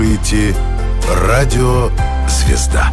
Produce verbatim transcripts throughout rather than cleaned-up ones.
слушаете Радио «Звезда».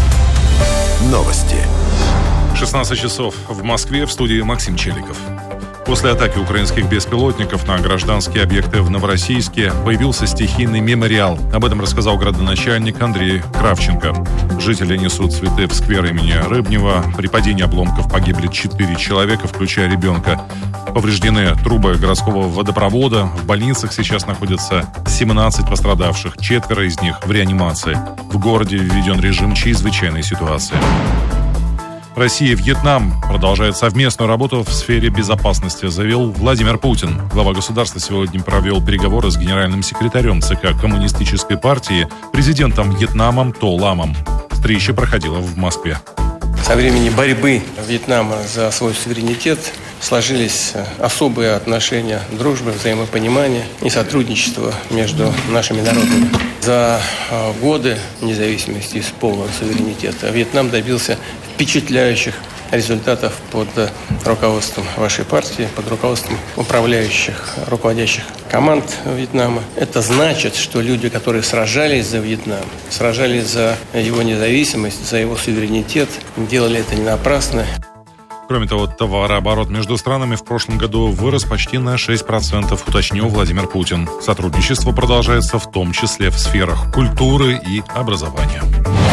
Новости. шестнадцать часов в Москве, в студии Максим Челиков. После атаки украинских беспилотников на гражданские объекты в Новороссийске появился стихийный мемориал. Об этом рассказал градоначальник Андрей Кравченко. Жители несут цветы в сквер имени Рыбнева. При падении обломков погибли четыре человека, включая ребенка. Повреждены трубы городского водопровода. В больницах сейчас находятся семнадцать пострадавших. Четверо из них в реанимации. В городе введен режим чрезвычайной ситуации. Россия и Вьетнам продолжают совместную работу в сфере безопасности, заявил Владимир Путин. Глава государства сегодня провел переговоры с генеральным секретарем ЦК Коммунистической партии, президентом Вьетнама То Ламом. Встреча проходила в Москве. Со времени борьбы Вьетнама за свой суверенитет сложились особые отношения дружбы, взаимопонимания и сотрудничества между нашими народами. За годы независимости и полного суверенитета Вьетнам добился впечатляющих результатов под руководством вашей партии, под руководством управляющих, руководящих команд Вьетнама. Это значит, что люди, которые сражались за Вьетнам, сражались за его независимость, за его суверенитет, делали это не напрасно. Кроме того, товарооборот между странами в прошлом году вырос почти на шесть процентов, уточнил Владимир Путин. Сотрудничество продолжается в том числе в сферах культуры и образования.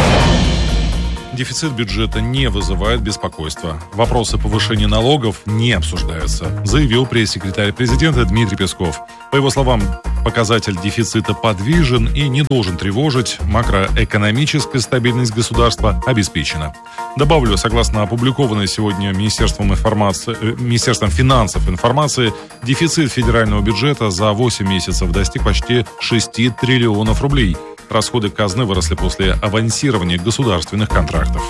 Дефицит бюджета не вызывает беспокойства. Вопросы повышения налогов не обсуждаются, заявил пресс-секретарь президента Дмитрий Песков. По его словам, показатель дефицита подвижен и не должен тревожить. Макроэкономическая стабильность государства обеспечена. Добавлю, согласно опубликованной сегодня Министерством, информации, Министерством финансов информации, дефицит федерального бюджета за восемь месяцев достиг почти шести триллионов рублей. Расходы казны выросли после авансирования государственных контрактов.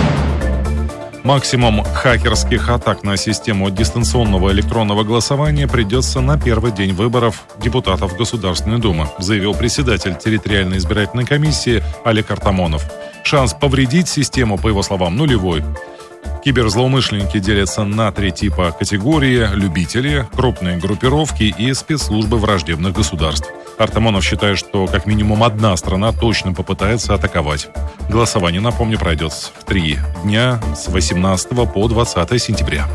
Максимум хакерских атак на систему дистанционного электронного голосования придется на первый день выборов депутатов Государственной Думы, заявил председатель территориальной избирательной комиссии Олег Артамонов. Шанс повредить систему, по его словам, нулевой. Киберзлоумышленники делятся на три типа категории: любители, крупные группировки и спецслужбы враждебных государств. Артамонов считает, что как минимум одна страна точно попытается атаковать. Голосование, напомню, пройдет в три дня с восемнадцатого по двадцатое сентября.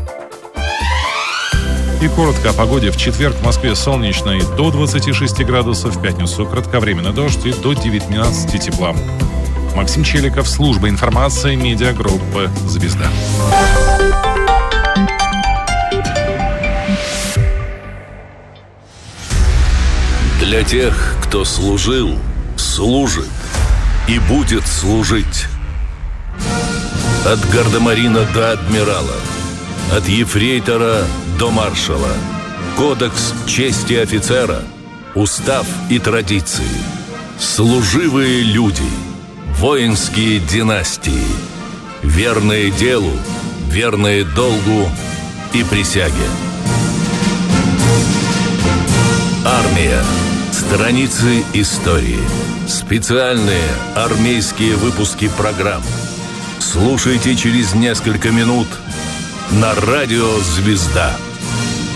И коротко о погоде. В четверг в Москве солнечно и до двадцати шести градусов, в пятницу кратковременный дождь и до девятнадцати тепла. Максим Челиков, служба информации медиагруппы «Звезда». Для тех, кто служил, служит и будет служить. От гардемарина до адмирала, от ефрейтора до маршала. Кодекс чести офицера, устав и традиции. Служивые люди, воинские династии. Верные делу, верные долгу и присяге. Армия. Страницы истории. Специальные армейские выпуски программ. Слушайте через несколько минут на радио «Звезда».